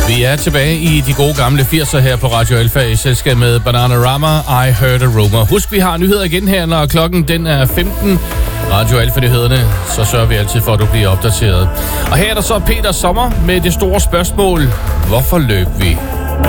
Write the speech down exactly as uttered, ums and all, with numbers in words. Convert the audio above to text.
Vi er tilbage i de gode gamle firser her på Radio Alfa i selskab med Bananarama, I Heard a Rumor. Husk, vi har nyheder igen her, når klokken den er femten. Radio Alfa-nyhederne, så sørger vi altid for, at du bliver opdateret. Og her er der så Peter Sommer med det store spørgsmål: hvorfor løb vi?